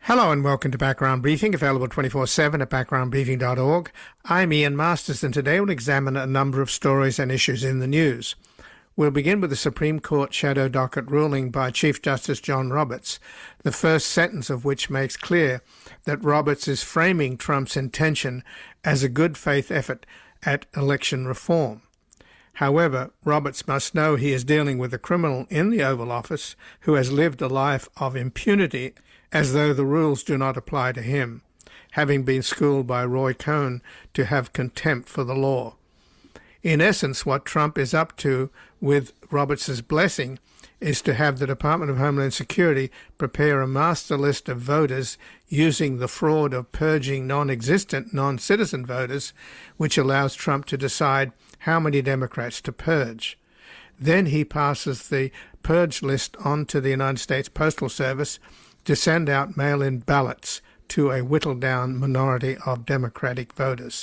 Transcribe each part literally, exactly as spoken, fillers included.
Hello and welcome to Background Briefing, available twenty-four seven at background briefing dot org. I'm Ian Masters, and today we'll examine a number of stories and issues in the news. We'll begin with the Supreme Court shadow docket ruling by Chief Justice John Roberts, the first sentence of which makes clear that Roberts is framing Trump's intention as a good faith effort at election reform. However, Roberts must know he is dealing with a criminal in the Oval Office who has lived a life of impunity as though the rules do not apply to him, having been schooled by Roy Cohn to have contempt for the law. In essence, what Trump is up to, with Roberts' blessing, is to have the Department of Homeland Security prepare a master list of voters using the fraud of purging non-existent non-citizen voters, which allows Trump to decide how many Democrats to purge. Then he passes the purge list on to the United States Postal Service to send out mail-in ballots to a whittled-down minority of Democratic voters.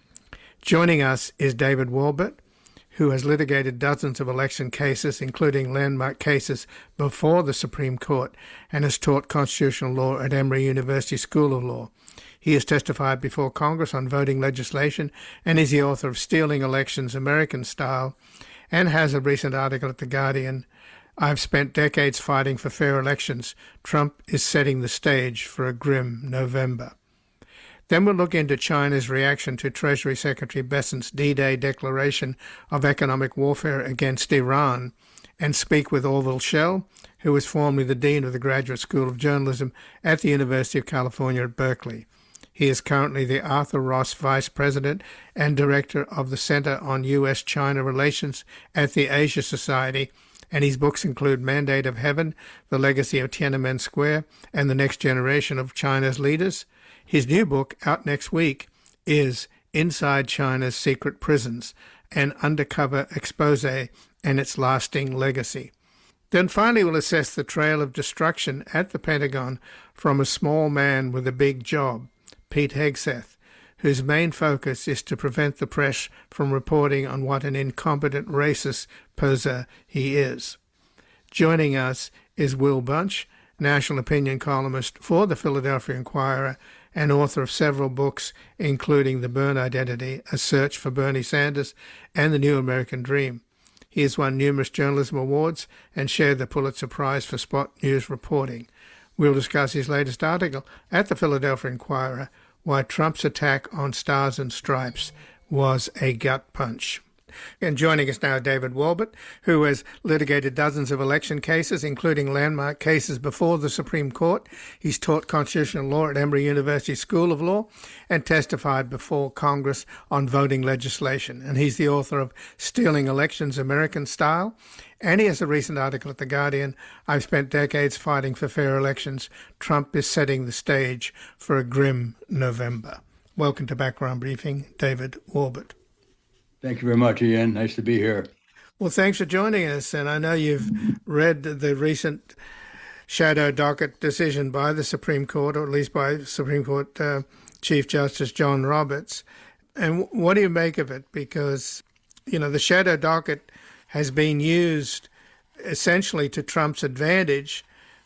Joining us is David Walbert, who has litigated dozens of election cases, including landmark cases before the Supreme Court, and has taught constitutional law at Emory University School of Law. He has testified before Congress on voting legislation and is the author of Stealing Elections, American Style, and has a recent article at The Guardian, I've spent decades fighting for fair elections. Trump is setting the stage for a grim November. Then we'll look into China's reaction to Treasury Secretary Bessent's D-Day declaration of economic warfare against Iran, and speak with Orville Schell, who was formerly the Dean of the Graduate School of Journalism at the University of California at Berkeley. He is currently the Arthur Ross Vice President and Director of the Center on U S China Relations at the Asia Society, and his books include Mandate of Heaven, The Legacy of Tiananmen Square, and The Next Generation of China's Leaders. His new book, out next week, is Inside China's Secret Prisons, an undercover expose and its lasting legacy. Then finally we'll assess the trail of destruction at the Pentagon from a small man with a big job, Pete Hegseth, whose main focus is to prevent the press from reporting on what an incompetent racist poser he is. Joining us is Will Bunch, national opinion columnist for the Philadelphia Inquirer and author of several books, including The Byrne Identity, A Search for Bernie Sanders, and The New American Dream. He has won numerous journalism awards and shared the Pulitzer Prize for spot news reporting. We'll discuss his latest article at the Philadelphia Inquirer, Why Trump's Attack on Stars and Stripes Was a Gut Punch. And joining us now, David Walbert, who has litigated dozens of election cases, including landmark cases before the Supreme Court. He's taught constitutional law at Emory University School of Law and testified before Congress on voting legislation. And he's the author of Stealing Elections, American Style. And he has a recent article at The Guardian, I've spent decades fighting for fair elections. Trump is setting the stage for a grim November. Welcome to Background Briefing, David Walbert. Thank you very much, Ian. Nice to be here. Well, thanks for joining us. And I know you've read the recent shadow docket decision by the Supreme Court, or at least by Supreme Court uh, Chief Justice John Roberts. And what do you make of it? Because, you know, the shadow docket has been used essentially to Trump's advantage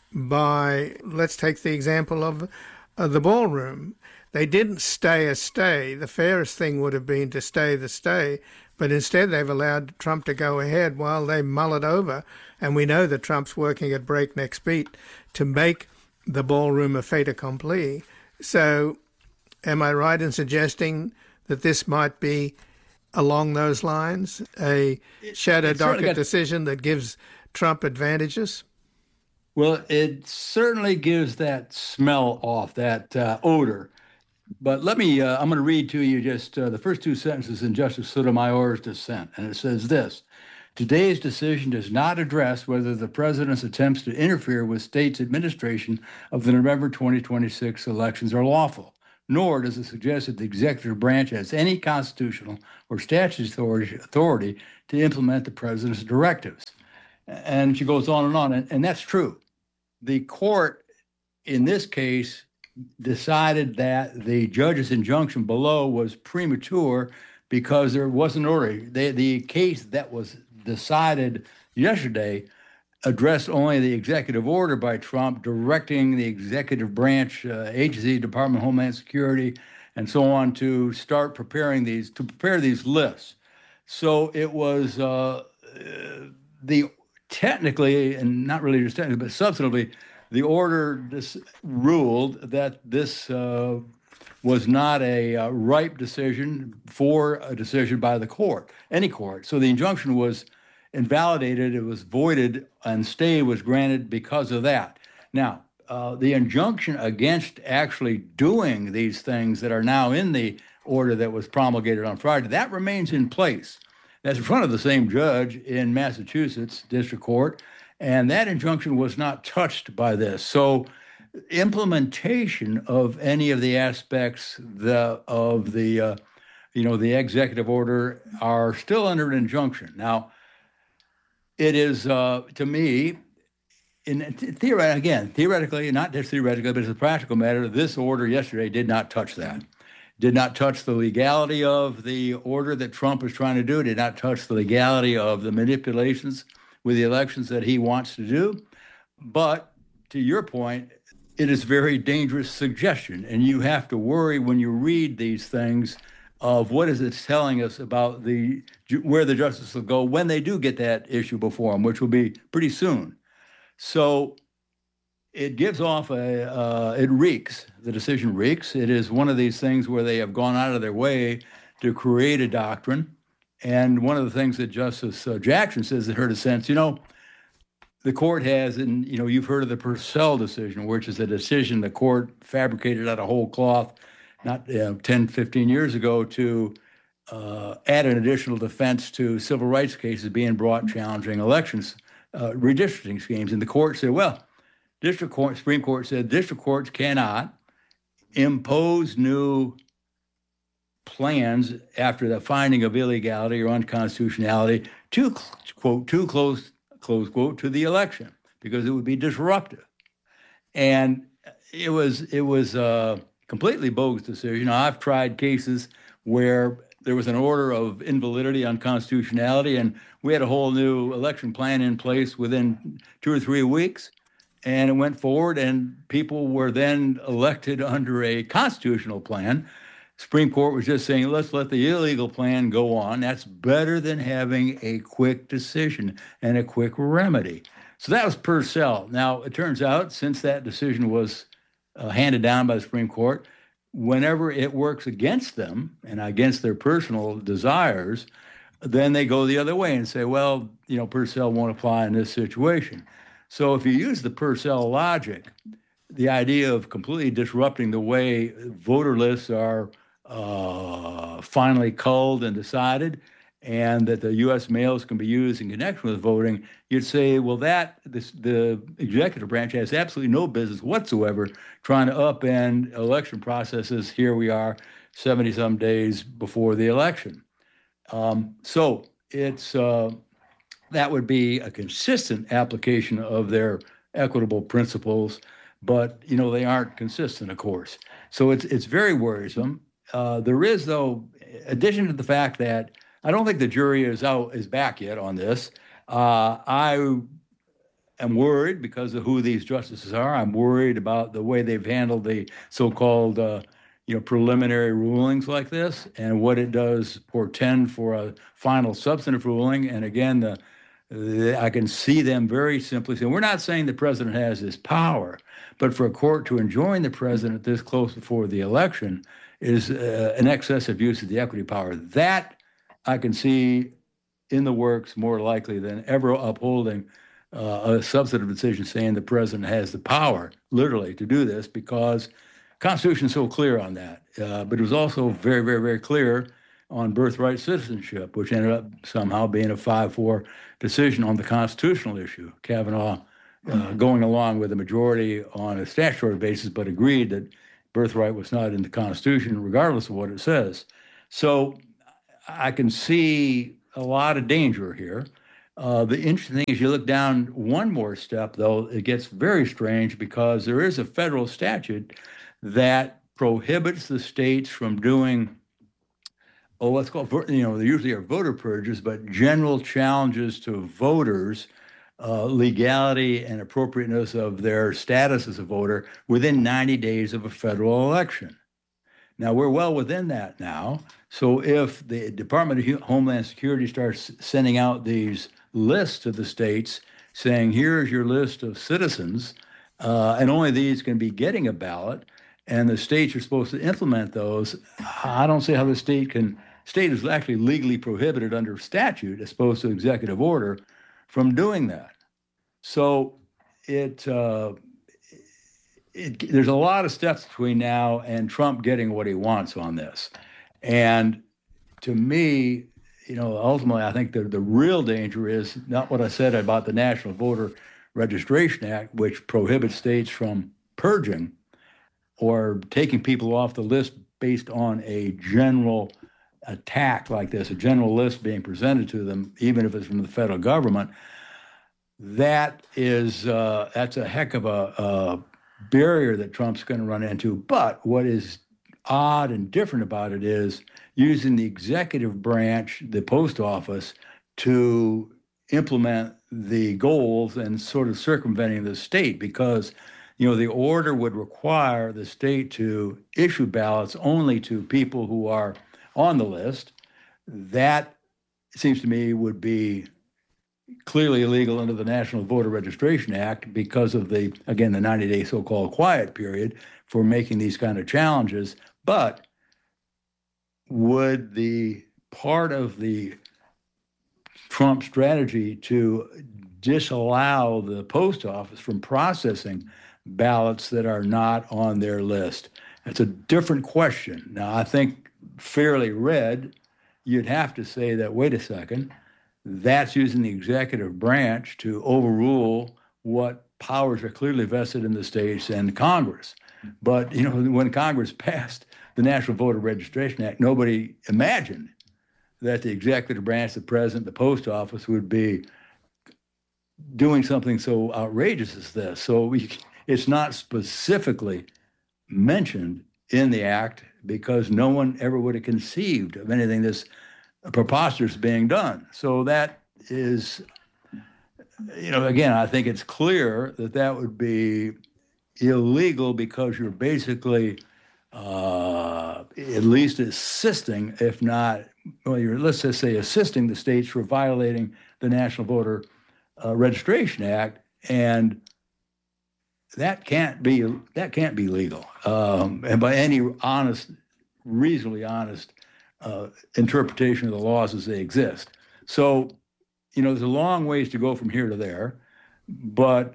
by, let's take the example of uh, the ballroom. They didn't stay a stay. The fairest thing would have been to stay the stay, but instead they've allowed Trump to go ahead while they mull it over. And we know that Trump's working at breakneck speed to make the ballroom a fait accompli. So am I right in suggesting that this might be along those lines, a shadow it, docket got, decision that gives Trump advantages? Well, it certainly gives that smell off, that uh, odor. But let me, uh, I'm going to read to you just uh, the first two sentences in Justice Sotomayor's dissent. And it says this: today's decision does not address whether the president's attempts to interfere with states' administration of the November twenty twenty-six elections are lawful, nor does it suggest that the executive branch has any constitutional or statutory authority to implement the president's directives. And she goes on and on, and, and that's true. The court, in this case, decided that the judge's injunction below was premature because there wasn't order. They, the case that was decided yesterday addressed only the executive order by Trump directing the executive branch uh, agency, Department of Homeland Security, and so on to start preparing these, to prepare these lists. So it was uh, the technically, and not really just technically, but substantively, the order this ruled that this uh, was not a uh, ripe decision for a decision by the court, any court. So the injunction was invalidated, it was voided, and stay was granted because of that. Now, uh, the injunction against actually doing these things that are now in the order that was promulgated on Friday, that remains in place. That's in front of the same judge in Massachusetts District Court, and that injunction was not touched by this. So implementation of any of the aspects the, of the, uh, you know, the executive order are still under an injunction. Now, it is, uh, to me, in theoret- again, theoretically, not just theoretically, but as a practical matter, this order yesterday did not touch that. Did not touch the legality of the order that Trump is trying to do, did not touch the legality of the manipulations with the elections that he wants to do. But to your point, it is a very dangerous suggestion. And you have to worry when you read these things of what is it telling us about the where the justice will go when they do get that issue before them, which will be pretty soon. So it gives off a, uh, it reeks, the decision reeks. It is one of these things where they have gone out of their way to create a doctrine. And one of the things that Justice uh, Jackson says in her dissent, you know, the court has, and you know, you've heard of the Purcell decision, which is a decision the court fabricated out of whole cloth, not uh, ten, fifteen years ago, to uh, add an additional defense to civil rights cases being brought challenging elections, uh, redistricting schemes. And the court said, well, District Court, Supreme Court said district courts cannot impose new plans after the finding of illegality or unconstitutionality too, quote, too close, close quote, to the election, because it would be disruptive. And it was it was a completely bogus decision. I've tried cases where there was an order of invalidity, unconstitutionality, and we had a whole new election plan in place within two or three weeks. And it went forward, and people were then elected under a constitutional plan. Supreme Court was just saying, let's let the illegal plan go on. That's better than having a quick decision and a quick remedy. So that was Purcell. Now, it turns out, since that decision was uh, handed down by the Supreme Court, whenever it works against them and against their personal desires, then they go the other way and say, well, you know, Purcell won't apply in this situation. So if you use the Purcell logic, the idea of completely disrupting the way voter lists are uh, finally culled and decided, and that the U S mails can be used in connection with voting, you'd say, well, that this, the executive branch has absolutely no business whatsoever trying to upend election processes. Here we are, seventy-some days before the election. Um, so it's... Uh, that would be a consistent application of their equitable principles, but you know they aren't consistent, of course. So it's it's very worrisome. Uh, there is, though, addition to the fact that I don't think the jury is out is back yet on this. Uh, I am worried because of who these justices are. I'm worried about the way they've handled the so-called uh, you know preliminary rulings like this, and what it does portend for a final substantive ruling. And again, the I can see them very simply saying, we're not saying the president has this power, but for a court to enjoin the president this close before the election is uh, an excessive use of the equity power. That I can see in the works more likely than ever upholding uh, a substantive decision saying the president has the power, literally, to do this, because the Constitution is so clear on that. Uh, but it was also very, very, very clear on birthright citizenship, which ended up somehow being a five four decision on the constitutional issue. Kavanaugh uh, going along with the majority on a statutory basis, but agreed that birthright was not in the Constitution, regardless of what it says. So I can see a lot of danger here. Uh, the interesting thing is you look down one more step, though, it gets very strange because there is a federal statute that prohibits the states from doing oh, what's called, you know, they usually are voter purges, but general challenges to voters uh, legality and appropriateness of their status as a voter within ninety days of a federal election. Now, we're well within that now. So if the Department of Homeland Security starts sending out these lists to the states saying, here's your list of citizens, uh, and only these can be getting a ballot, and the states are supposed to implement those, I don't see how the state can, state is actually legally prohibited under statute, as opposed to executive order, from doing that. So it, uh, it there's a lot of steps between now and Trump getting what he wants on this. And to me, you know, ultimately, I think the, the real danger is not what I said about the National Voter Registration Act, which prohibits states from purging or taking people off the list based on a general attack like this, a general list being presented to them, even if it's from the federal government. That is, uh, that's a heck of a, a barrier that Trump's going to run into. But what is odd and different about it is using the executive branch, the post office, to implement the goals and sort of circumventing the state, because, you know, the order would require the state to issue ballots only to people who are on the list. That, it seems to me, would be clearly illegal under the National Voter Registration Act because of the, again, the ninety-day so-called quiet period for making these kind of challenges. But would the part of the Trump strategy to disallow the post office from processing ballots that are not on their list? That's a different question. Now, I think fairly read, you'd have to say that, wait a second, that's using the executive branch to overrule what powers are clearly vested in the states and Congress. But, you know, when Congress passed the National Voter Registration Act, nobody imagined that the executive branch, the president, the post office would be doing something so outrageous as this. So we, it's not specifically mentioned in the act because no one ever would have conceived of anything this preposterous being done. So that is, you know, again, I think it's clear that that would be illegal because you're basically uh, at least assisting, if not, well, you're, let's just say assisting the states for violating the National Voter uh, Registration Act, and that can't be that can't be legal, um, and by any honest, reasonably honest uh, interpretation of the laws as they exist. So, you know, there's a long ways to go from here to there, but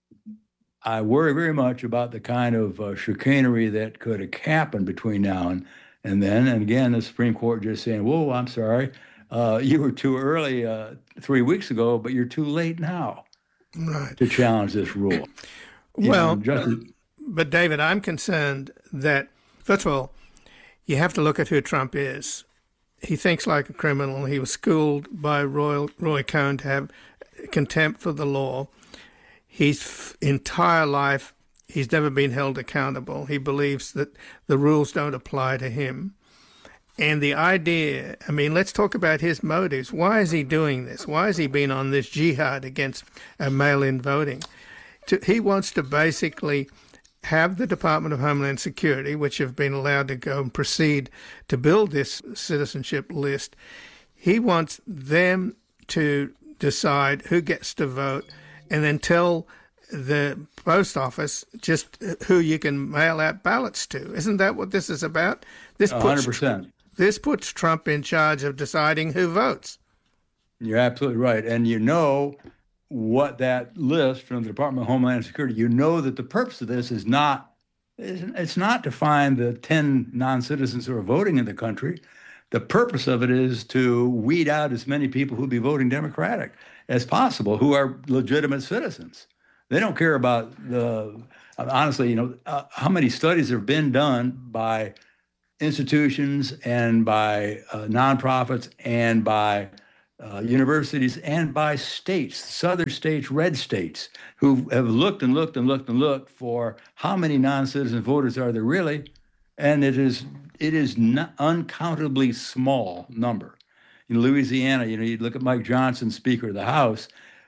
I worry very much about the kind of uh, chicanery that could happen between now and, and then. And again, the Supreme Court just saying, whoa, I'm sorry, uh, you were too early uh, three weeks ago, but you're too late now right. to challenge this rule. You well, know, just, uh, but David, I'm concerned that, first of all, you have to look at who Trump is. He thinks like a criminal. He was schooled by Roy, Roy Cohn to have contempt for the law. His entire life, he's never been held accountable. He believes that the rules don't apply to him. And the idea, I mean, let's talk about his motives. Why is he doing this? Why has he been on this jihad against uh, mail-in voting? To, he wants to basically have the Department of Homeland Security, which have been allowed to go and proceed to build this citizenship list. He wants them to decide who gets to vote and then tell the post office just who you can mail out ballots to. Isn't that what this is about? This puts, one hundred percent. This puts Trump in charge of deciding who votes. You're absolutely right. And you know what that list from the Department of Homeland Security, you know that the purpose of this is not, it's not to find the ten non-citizens who are voting in the country. The purpose of it is to weed out as many people who be voting Democratic as possible, who are legitimate citizens. They don't care about the, honestly, you know, uh, how many studies have been done by institutions and by uh, nonprofits and by uh, universities and by states, southern states, red states, who have looked and looked and looked and looked for how many non-citizen voters are there really, and it is it is not uncountably small number. In Louisiana, you know, you look at Mike Johnson, Speaker of the House,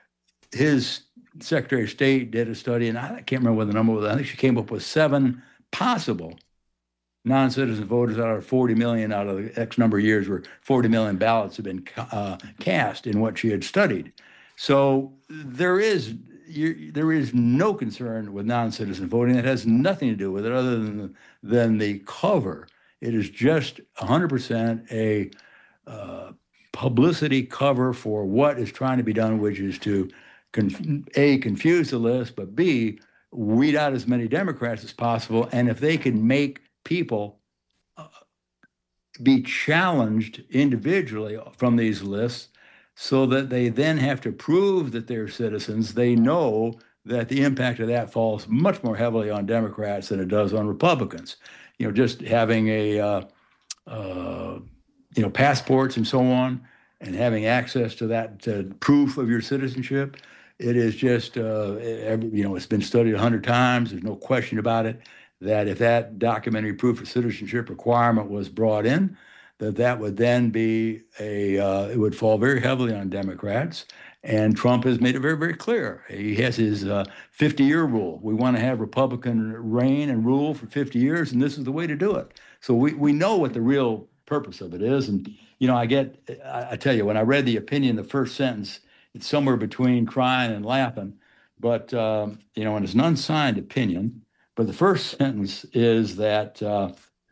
his Secretary of State did a study, and I can't remember what the number was. I think she came up with seven possible non-citizen voters out of forty million out of the X number of years where forty million ballots have been uh, cast in what she had studied. So there is you, there is no concern with non-citizen voting. It has nothing to do with it other than, than the cover. It is just one hundred percent a uh, publicity cover for what is trying to be done, which is to, conf- A, confuse the list, but B, weed out as many Democrats as possible. And if they can make people uh, be challenged individually from these lists so that they then have to prove that they're citizens, they know that the impact of that falls much more heavily on Democrats than it does on Republicans. You know, just having a, uh, uh, you know, passports and so on, and having access to that uh, proof of your citizenship, it is just, uh, every, you know, it's been studied a hundred times. There's no question about it, that if that documentary proof of citizenship requirement was brought in, that that would then be a, uh, it would fall very heavily on Democrats. And Trump has made it very, very clear. He has his uh, fifty-year rule. We want to have Republican reign and rule for fifty years, and this is the way to do it. So we, we know what the real purpose of it is. And, you know, I get, I, I tell you, when I read the opinion, the first sentence, it's somewhere between crying and laughing. But, um, you know, and it's an unsigned opinion. But the first sentence is that uh,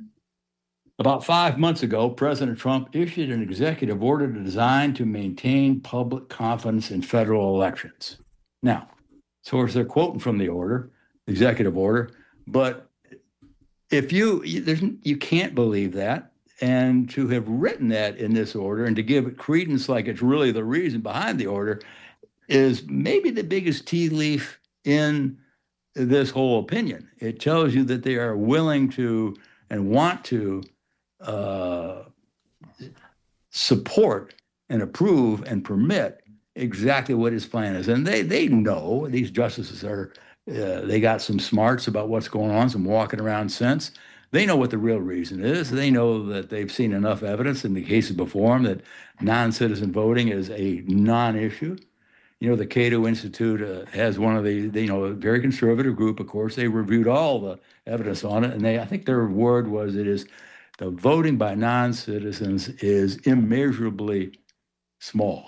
about five months ago, President Trump issued an executive order designed to maintain public confidence in federal elections. Now, so if they're quoting from the order, executive order, but if you, there's, you can't believe that. And to have written that in this order and to give it credence like it's really the reason behind the order is maybe the biggest tea leaf in this whole opinion. It tells you that they are willing to and want to uh, support and approve and permit exactly what his plan is. And they they know, these justices are, uh, they got some smarts about what's going on, some walking around sense. They know what the real reason is. They know that they've seen enough evidence in the cases before them that non-citizen voting is a non-issue. You know, the Cato Institute uh, has one of the, they, you know, a very conservative group, of course. They reviewed all the evidence on it, and they, I think their word was it is the voting by non-citizens is immeasurably small.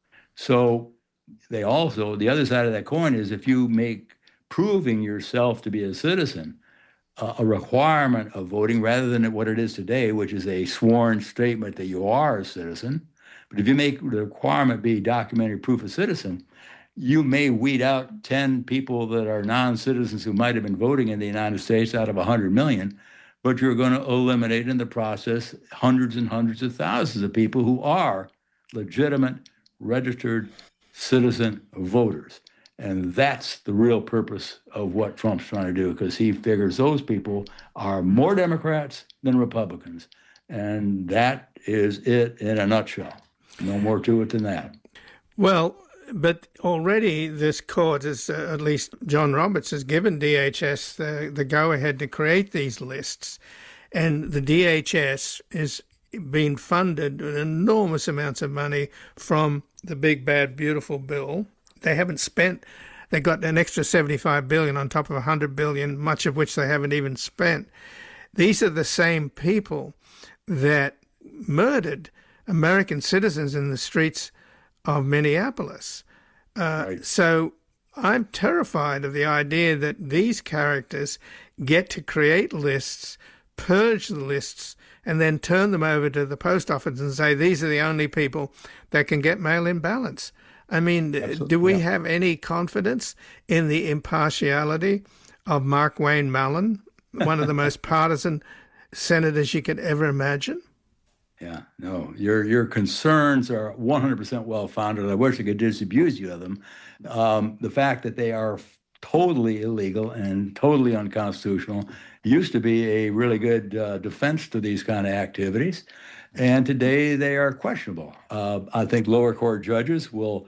So they also, the other side of that coin is if you make proving yourself to be a citizen uh, a requirement of voting rather than what it is today, which is a sworn statement that you are a citizen. But if you make the requirement be documentary proof of citizen, you may weed out ten people that are non-citizens who might have been voting in the United States out of one hundred million, but you're going to eliminate in the process hundreds and hundreds of thousands of people who are legitimate, registered citizen voters. And that's the real purpose of what Trump's trying to do, because he figures those people are more Democrats than Republicans. And that is it in a nutshell. No more to it than that. Well, but already this court, is, uh, at least John Roberts, has given D H S the, the go-ahead to create these lists. And the D H S is being funded with enormous amounts of money from the big, bad, beautiful bill. They haven't spent, they got an extra seventy-five billion dollars on top of one hundred billion dollars, much of which they haven't even spent. These are the same people that murdered American citizens in the streets of Minneapolis. Uh, right. So I'm terrified of the idea that these characters get to create lists, purge the lists, and then turn them over to the post office and say, these are the only people that can get mail-in ballots. I mean, Absolutely. do we yeah. have any confidence in the impartiality of Mark Wayne Mallon, one of the most partisan senators you could ever imagine? Yeah, no, your your concerns are one hundred percent well-founded. I wish I could disabuse you of them. Um, the fact that they are totally illegal and totally unconstitutional used to be a really good uh, defense to these kind of activities, and today they are questionable. Uh, I think lower court judges will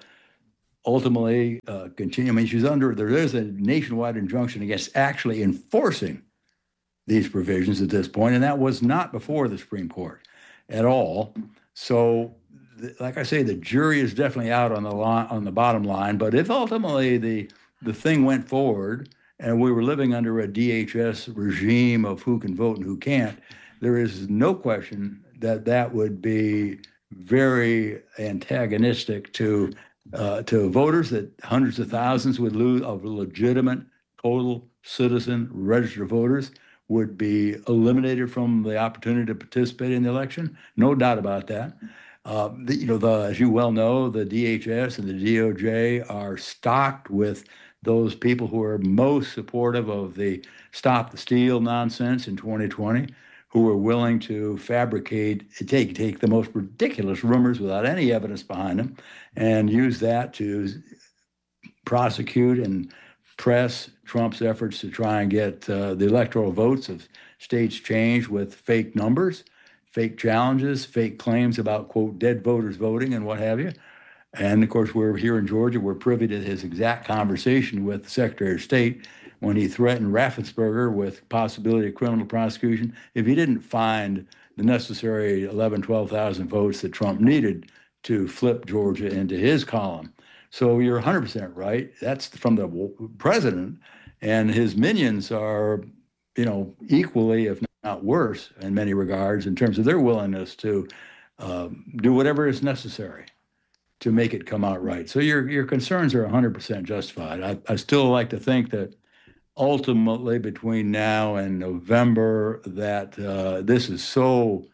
ultimately uh, continue. I mean, she's under, there is a nationwide injunction against actually enforcing these provisions at this point, and that was not before the Supreme Court at all. So like I say, the jury is definitely out on the line, on the bottom line. But if ultimately the the thing went forward and we were living under a D H S regime of who can vote and who can't, there is no question that that would be very antagonistic to uh, to voters, that hundreds of thousands would lose of legitimate, total citizen registered voters would be eliminated from the opportunity to participate in the election. No doubt about that. Uh, the, you know, the, as you well know, the D H S and the D O J are stocked with those people who are most supportive of the Stop the Steal nonsense in twenty twenty, who are willing to fabricate, take take the most ridiculous rumors without any evidence behind them, and use that to prosecute and press Trump's efforts to try and get uh, the electoral votes of states changed with fake numbers, fake challenges, fake claims about, quote, dead voters voting and what have you. And of course, we're here in Georgia, we're privy to his exact conversation with the Secretary of State when he threatened Raffensperger with possibility of criminal prosecution if he didn't find the necessary eleven, twelve thousand votes that Trump needed to flip Georgia into his column. So you're one hundred percent right. That's from the president, and his minions are, you know, equally, if not worse, in many regards, in terms of their willingness to uh, do whatever is necessary to make it come out right. So your your concerns are one hundred percent justified. I, I still like to think that ultimately between now and November that uh, this is so,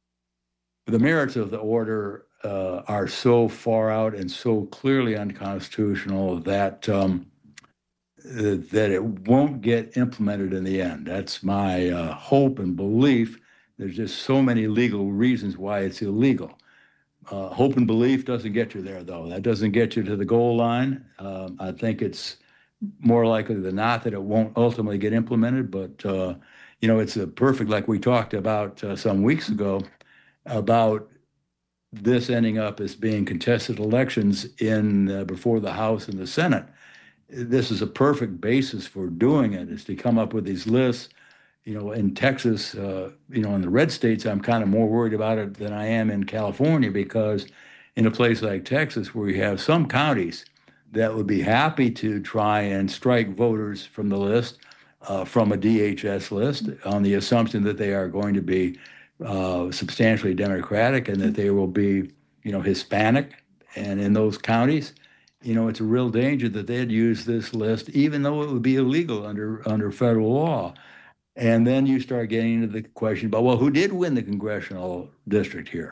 the merits of the order uh, are so far out and so clearly unconstitutional that um, uh, that it won't get implemented in the end. That's my uh, hope and belief. There's just so many legal reasons why it's illegal. Uh, hope and belief doesn't get you there, though. That doesn't get you to the goal line. Um, I think it's more likely than not that it won't ultimately get implemented. But, uh, you know, it's a perfect, like we talked about uh, some weeks ago, about this ending up as being contested elections in uh, before the House and the Senate. This is a perfect basis for doing it, is to come up with these lists. You know, in Texas, uh, you know, in the red states, I'm kind of more worried about it than I am in California, because in a place like Texas, where you have some counties that would be happy to try and strike voters from the list, uh, from a D H S list, on the assumption that they are going to be uh, substantially Democratic and that they will be, you know, Hispanic. And in those counties, you know, it's a real danger that they'd use this list, even though it would be illegal under under federal law. And then you start getting into the question about, well, who did win the congressional district here?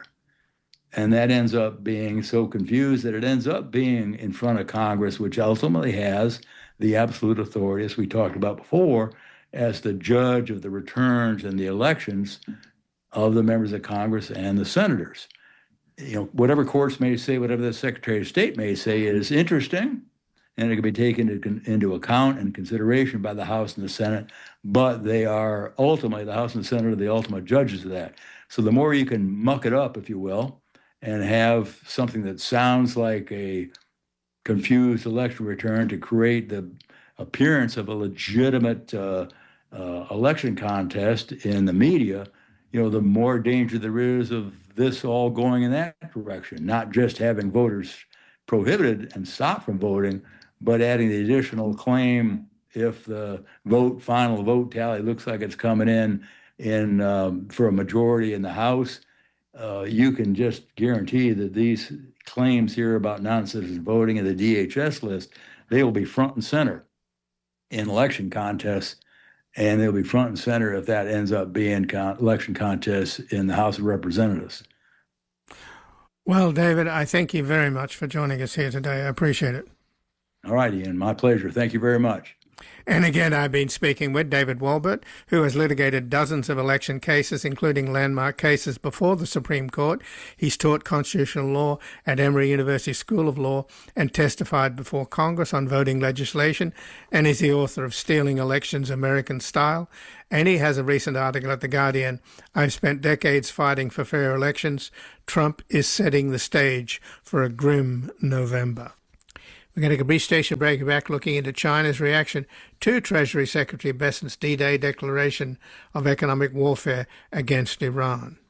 And that ends up being so confused that it ends up being in front of Congress, which ultimately has the absolute authority, as we talked about before, as the judge of the returns and the elections of the members of Congress and the senators. You know, whatever courts may say, whatever the Secretary of State may say, it is interesting, and it can be taken into account and consideration by the House and the Senate, but they are ultimately, the House and the Senate are the ultimate judges of that. So the more you can muck it up, if you will, and have something that sounds like a confused election return to create the appearance of a legitimate uh, uh, election contest in the media, you know, the more danger there is of this all going in that direction, not just having voters prohibited and stopped from voting, but adding the additional claim, if the vote, final vote tally looks like it's coming in in um, for a majority in the House, uh, you can just guarantee that these claims here about non-citizen voting and the D H S list, they will be front and center in election contests, and they'll be front and center if that ends up being con- election contests in the House of Representatives. Well, David, I thank you very much for joining us here today. I appreciate it. All right, Ian, my pleasure. Thank you very much. And again, I've been speaking with David Wolbert, who has litigated dozens of election cases, including landmark cases before the Supreme Court. He's taught constitutional law at Emory University School of Law and testified before Congress on voting legislation, and is the author of Stealing Elections, American Style. And he has a recent article at The Guardian, I've spent decades fighting for fair elections. Trump is setting the stage for a grim November. We're going to take a brief station break, back looking into China's reaction to Treasury Secretary Bessent's D-Day declaration of economic warfare against Iran.